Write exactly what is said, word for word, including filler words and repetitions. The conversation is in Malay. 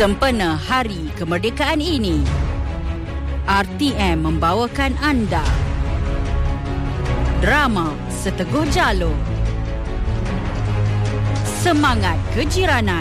Sempena Hari Kemerdekaan ini, R T M membawakan anda drama Seteguh Jalur, Semangat Kejiranan.